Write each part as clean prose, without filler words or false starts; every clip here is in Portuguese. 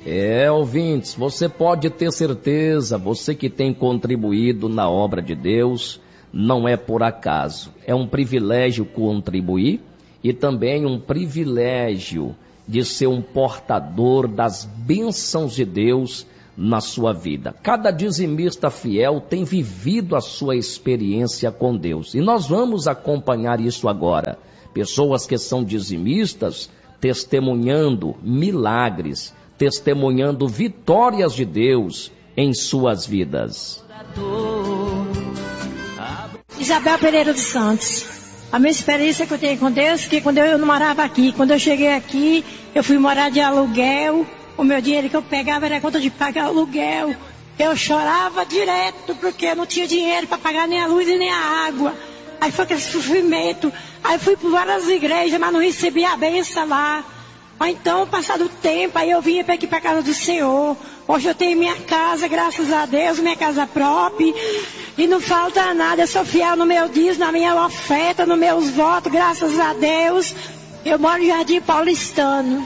Ouvintes, você pode ter certeza, você que tem contribuído na obra de Deus, não é por acaso. É um privilégio contribuir e também um privilégio de ser um portador das bênçãos de Deus na sua vida. Cada dizimista fiel tem vivido a sua experiência com Deus. E nós vamos acompanhar isso agora. Pessoas que são dizimistas testemunhando milagres, testemunhando vitórias de Deus em suas vidas. Isabel Pereira dos Santos. A minha experiência que eu tenho com Deus, que quando eu não morava aqui, quando eu cheguei aqui, eu fui morar de aluguel, o meu dinheiro que eu pegava era conta de pagar aluguel. Eu chorava direto, porque eu não tinha dinheiro para pagar nem a luz e nem a água. Aí foi aquele sofrimento. Aí fui por várias igrejas, mas não recebi a bênção lá. Aí então, passado o tempo, aí eu vim aqui para a casa do Senhor. Hoje eu tenho minha casa, graças a Deus, minha casa própria. E não falta nada, eu sou fiel no meu dízimo, na minha oferta, nos meus votos, graças a Deus. Eu moro em Jardim Paulistano.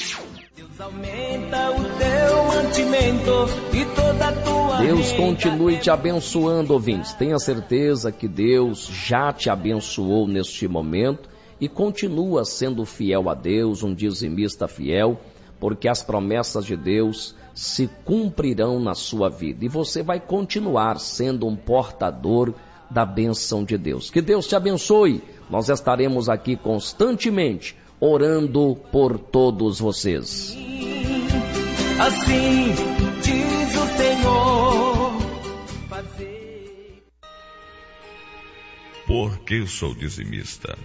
Deus continue te abençoando, ouvintes. Tenha certeza que Deus já te abençoou neste momento e continua sendo fiel a Deus, um dizimista fiel, porque as promessas de Deus se cumprirão na sua vida e você vai continuar sendo um portador da bênção de Deus. Que Deus te abençoe. Nós estaremos aqui constantemente orando por todos vocês. Assim diz o Senhor. Por que sou dizimista?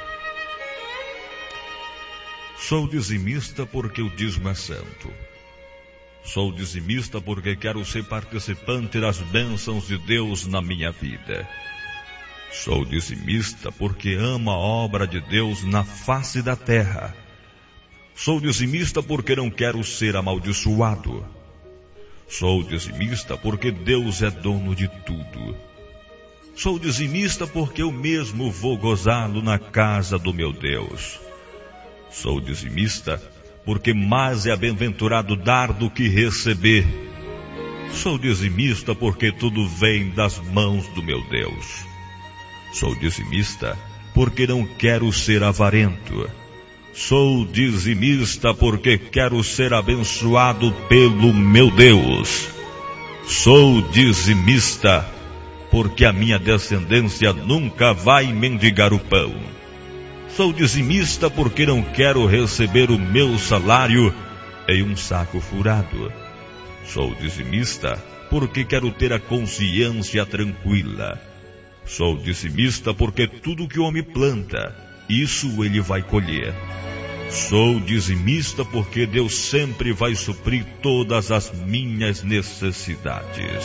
Sou dizimista porque o dízimo é santo. Sou dizimista porque quero ser participante das bênçãos de Deus na minha vida. Sou dizimista porque amo a obra de Deus na face da terra. Sou dizimista porque não quero ser amaldiçoado. Sou dizimista porque Deus é dono de tudo. Sou dizimista porque eu mesmo vou gozá-lo na casa do meu Deus. Sou dizimista porque mais é bem-aventurado dar do que receber. Sou dizimista porque tudo vem das mãos do meu Deus. Sou dizimista porque não quero ser avarento. Sou dizimista porque quero ser abençoado pelo meu Deus. Sou dizimista porque a minha descendência nunca vai mendigar o pão. Sou dizimista porque não quero receber o meu salário em um saco furado. Sou dizimista porque quero ter a consciência tranquila. Sou dizimista porque tudo que o homem planta, isso ele vai colher. Sou dizimista porque Deus sempre vai suprir todas as minhas necessidades.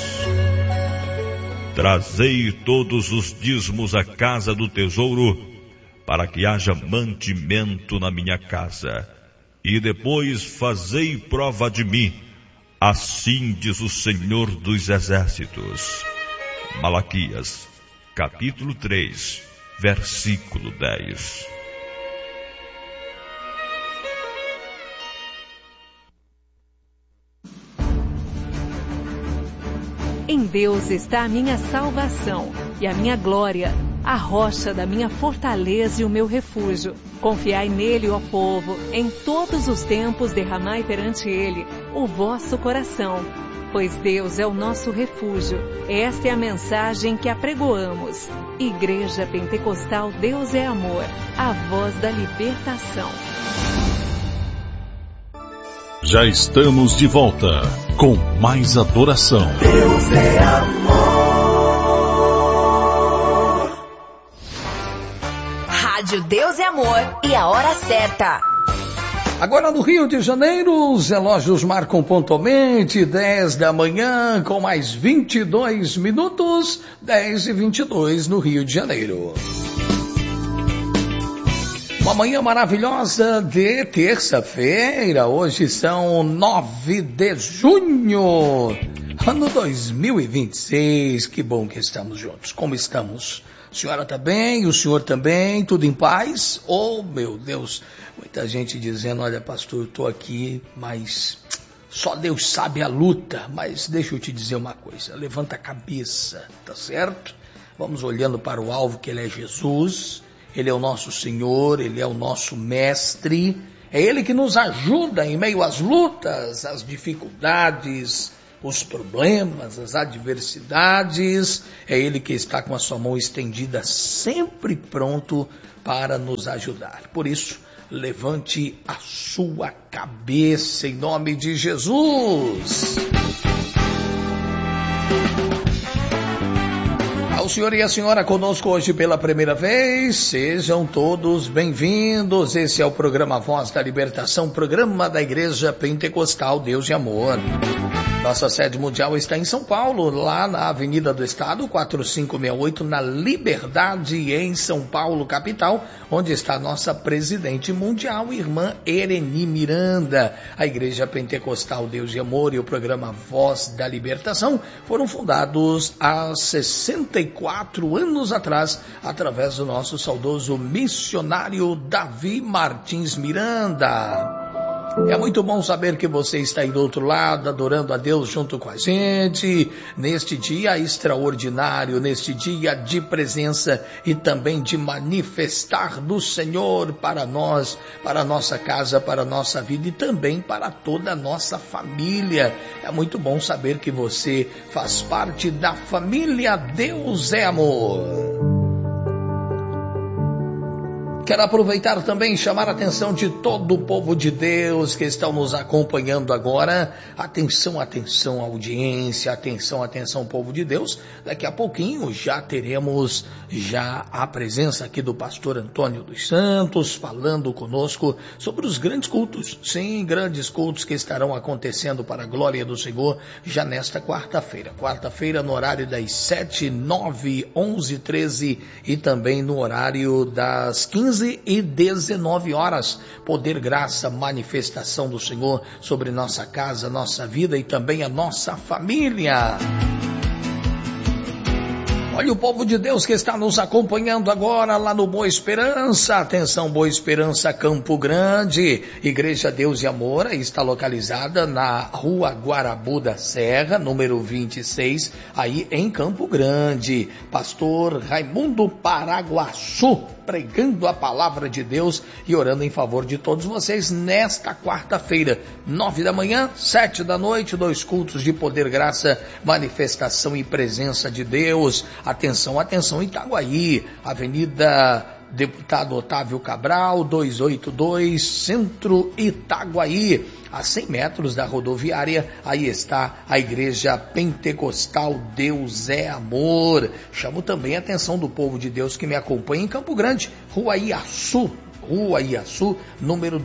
Trazei todos os dízimos à casa do tesouro, para que haja mantimento na minha casa. E depois fazei prova de mim, assim diz o Senhor dos Exércitos. Malaquias, capítulo 3, versículo 10. Em Deus está a minha salvação e a minha glória, a rocha da minha fortaleza e o meu refúgio. Confiai nele, ó povo, em todos os tempos derramai perante ele o vosso coração, pois Deus é o nosso refúgio. Esta é a mensagem que apregoamos. Igreja Pentecostal Deus é Amor, a voz da libertação. Já estamos de volta com mais adoração. Deus é amor. Rádio Deus é Amor e a hora certa. Agora no Rio de Janeiro, os relógios marcam pontualmente 10 da manhã com mais 22 minutos, 10:22 no Rio de Janeiro. Uma manhã maravilhosa de terça-feira, hoje são 9 de junho, ano 2026, que bom que estamos juntos, como estamos? A senhora está bem, o senhor também, tudo em paz? Oh meu Deus, muita gente dizendo, olha pastor, eu estou aqui, mas Só Deus sabe a luta, mas deixa eu te dizer uma coisa, levanta a cabeça, tá certo? Vamos olhando para o alvo, que Ele é Jesus, Ele é o nosso Senhor, Ele é o nosso Mestre, é Ele que nos ajuda em meio às lutas, às dificuldades, os problemas, as adversidades, é Ele que está com a sua mão estendida, sempre pronto para nos ajudar. Por isso, levante a sua cabeça em nome de Jesus. O senhor e a senhora conosco hoje pela primeira vez, sejam todos bem-vindos. Esse é o programa Voz da Libertação, programa da Igreja Pentecostal Deus de Amor. Nossa sede mundial está em São Paulo, lá na Avenida do Estado, 4568, na Liberdade, em São Paulo, capital, onde está a nossa presidente mundial, irmã Ereni Miranda. A Igreja Pentecostal Deus de Amor e o programa Voz da Libertação foram fundados há 64 anos atrás, através do nosso saudoso missionário Davi Martins Miranda. É muito bom saber que você está aí do outro lado, adorando a Deus junto com a gente, neste dia extraordinário, neste dia de presença e também de manifestar do Senhor para nós, para a nossa casa, para a nossa vida e também para toda a nossa família. É muito bom saber que você faz parte da família Deus é Amor. Quero aproveitar também e chamar a atenção de todo o povo de Deus que estão nos acompanhando agora. Atenção, atenção, audiência, atenção, povo de Deus. Daqui a pouquinho já teremos a presença aqui do pastor Antônio dos Santos, falando conosco sobre os grandes cultos. Sim, grandes cultos que estarão acontecendo para a glória do Senhor já nesta quarta-feira. Quarta-feira no horário das 7, 9, 11, 13 e também no horário das 15 e 19 horas, poder, graça, manifestação do Senhor sobre nossa casa, nossa vida e também a nossa família. Olha o povo de Deus que está nos acompanhando agora lá no Boa Esperança. Atenção, Boa Esperança, Campo Grande. Igreja Deus e Amor está localizada na Rua Guarabu da Serra, número 26, aí em Campo Grande. Pastor Raimundo Paraguaçu, pregando a palavra de Deus e orando em favor de todos vocês nesta quarta-feira, 9 da manhã, 7 da noite, 2 cultos de poder, graça, manifestação e presença de Deus. Atenção, atenção, Itaguaí, Avenida Deputado Otávio Cabral, 282, Centro Itaguaí, a 100 metros da rodoviária, aí está a Igreja Pentecostal Deus é Amor. Chamo também a atenção do povo de Deus que me acompanha em Campo Grande, Rua Iaçu, número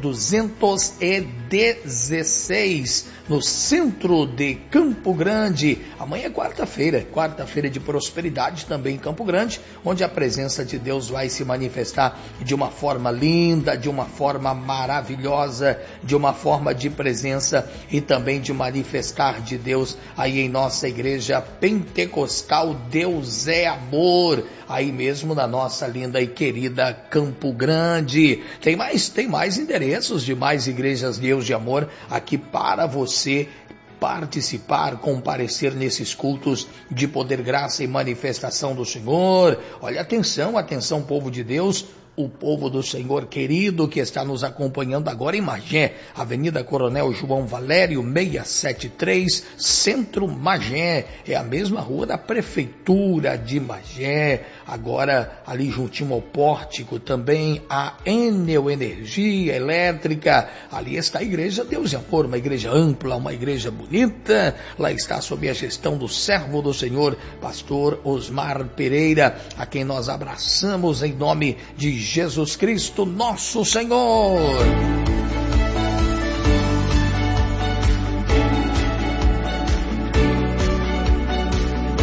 216, no centro de Campo Grande. Amanhã é quarta-feira de prosperidade também em Campo Grande, onde a presença de Deus vai se manifestar de uma forma linda, de uma forma maravilhosa, de uma forma de presença e também de manifestar de Deus aí em nossa Igreja Pentecostal Deus é Amor, aí mesmo na nossa linda e querida Campo Grande. Tem mais endereços de mais igrejas Deus de Amor aqui para você participar, comparecer nesses cultos de poder, graça e manifestação do Senhor. Olha, atenção, povo de Deus, o povo do Senhor querido que está nos acompanhando agora em Magé, Avenida Coronel João Valério, 673, Centro Magé, é a mesma rua da Prefeitura de Magé, agora ali juntinho ao pórtico também a Enel Energia Elétrica, ali está a Igreja Deus e Amor, uma igreja ampla, uma igreja bonita, lá está sob a gestão do servo do Senhor, pastor Osmar Pereira, a quem nós abraçamos em nome de Jesus Cristo, nosso Senhor.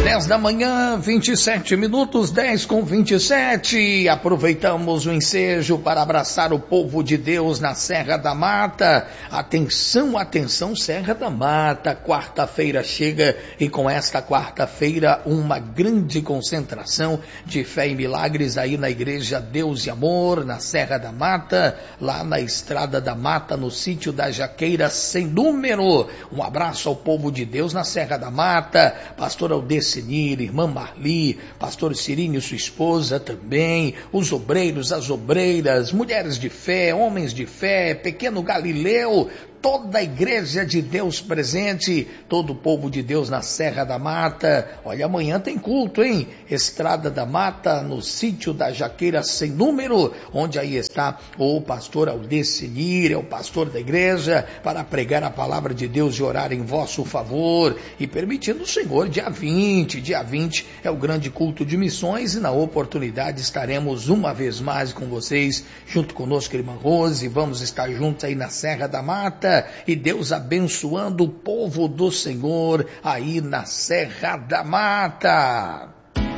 10 da manhã, 27 minutos, 10:27. Aproveitamos o ensejo para abraçar o povo de Deus na Serra da Mata. Atenção, atenção, Serra da Mata. Quarta-feira chega e com esta quarta-feira uma grande concentração de fé e milagres aí na Igreja Deus e Amor, na Serra da Mata, lá na Estrada da Mata, no sítio da Jaqueira Sem Número. Um abraço ao povo de Deus na Serra da Mata, pastor Aldecenir, irmã Marli, pastor Cirinho, sua esposa também, os obreiros, as obreiras, mulheres de fé, homens de fé, pequeno Galileu, toda a Igreja de Deus presente, todo o povo de Deus na Serra da Mata. Olha, amanhã tem culto, hein? Estrada da Mata, no sítio da Jaqueira Sem Número, onde aí está o pastor Aldecenir, é o pastor da igreja, para pregar a palavra de Deus e orar em vosso favor, e permitindo o Senhor, dia 20 é o grande culto de missões, e na oportunidade estaremos uma vez mais com vocês, junto conosco, irmã Rose, vamos estar juntos aí na Serra da Mata, e Deus abençoando o povo do Senhor aí na Serra da Mata.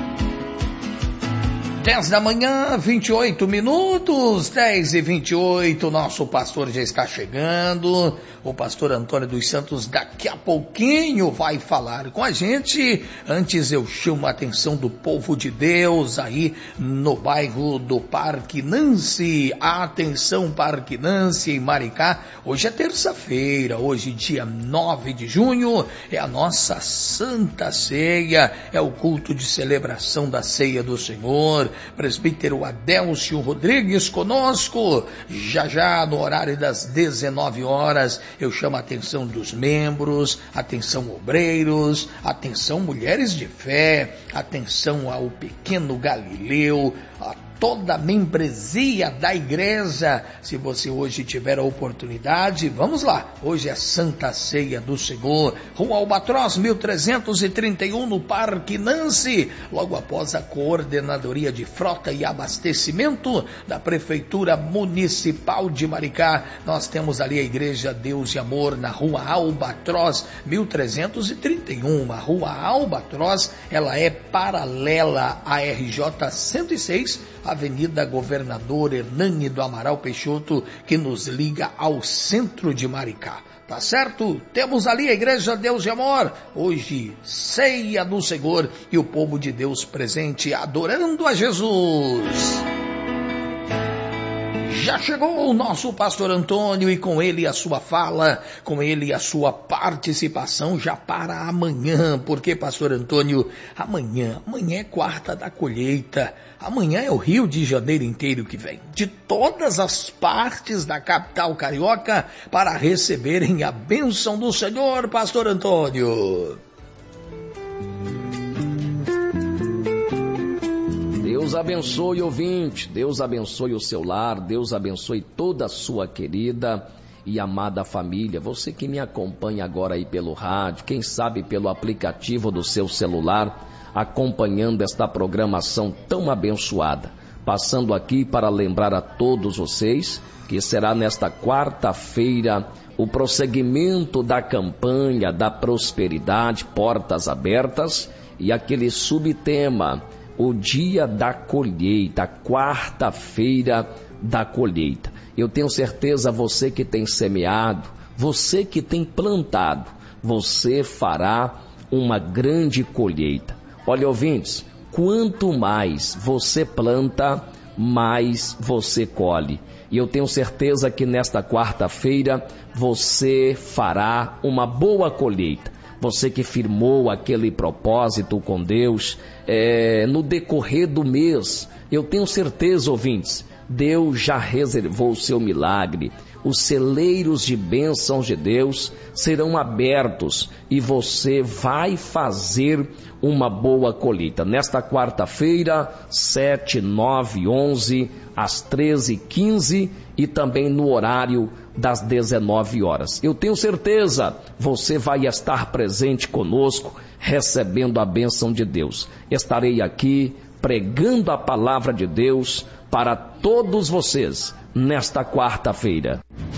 10 da manhã, 28 minutos, 10:28, nosso pastor já está chegando, o pastor Antônio dos Santos daqui a pouquinho vai falar com a gente. Antes eu chamo a atenção do povo de Deus aí no bairro do Parque Nancy. Atenção, Parque Nancy em Maricá, hoje é terça-feira, hoje dia 9 de junho, é a nossa Santa Ceia, é o culto de celebração da Ceia do Senhor. Presbítero Adélcio Rodrigues conosco, já no horário das 19 horas, eu chamo a atenção dos membros, atenção obreiros, atenção mulheres de fé, atenção ao pequeno Galileu, a toda a membresia da igreja. Se você hoje tiver a oportunidade, vamos lá, hoje é Santa Ceia do Senhor, Rua Albatroz 1331 no Parque Nancy, logo após a Coordenadoria de Frota e Abastecimento da Prefeitura Municipal de Maricá. Nós temos ali a Igreja Deus e Amor na Rua Albatroz 1331, a Rua Albatroz, ela é paralela à RJ 106, Avenida Governador Hernani do Amaral Peixoto, que nos liga ao centro de Maricá. Tá certo? Temos ali a Igreja Deus e Amor, hoje Ceia do Senhor e o povo de Deus presente adorando a Jesus. Já chegou o nosso pastor Antônio e com ele a sua fala, com ele a sua participação já para amanhã, porque pastor Antônio, amanhã é quarta da colheita, amanhã é o Rio de Janeiro inteiro que vem, de todas as partes da capital carioca para receberem a bênção do Senhor, pastor Antônio. Deus abençoe o ouvinte, Deus abençoe o seu lar, Deus abençoe toda a sua querida e amada família. Você que me acompanha agora aí pelo rádio, quem sabe pelo aplicativo do seu celular, acompanhando esta programação tão abençoada. Passando aqui para lembrar a todos vocês que será nesta quarta-feira o prosseguimento da campanha da prosperidade, portas abertas, e aquele subtema, o dia da colheita, quarta-feira da colheita. Eu tenho certeza, você que tem semeado, você que tem plantado, você fará uma grande colheita. Olha, ouvintes, quanto mais você planta, mais você colhe. E eu tenho certeza que nesta quarta-feira você fará uma boa colheita. Você que firmou aquele propósito com Deus, no decorrer do mês, eu tenho certeza, ouvintes, Deus já reservou o seu milagre. Os celeiros de bênçãos de Deus serão abertos e você vai fazer uma boa colheita. Nesta quarta-feira, 7, 9, 11, às 13h15 e também no horário das 19 horas. Eu tenho certeza, você vai estar presente conosco, recebendo a bênção de Deus. Estarei aqui pregando a palavra de Deus para todos vocês nesta quarta-feira.